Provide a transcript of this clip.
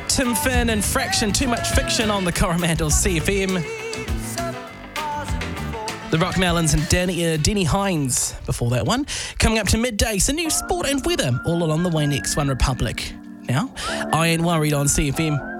Tim Finn and Fraction, Too Much Fiction on the Coromandel CFM. The Rockmelons and Denny Hines before that one. Coming up to midday, some new sport and weather all along the way next. One Republic. Now, I Ain't Worried on CFM.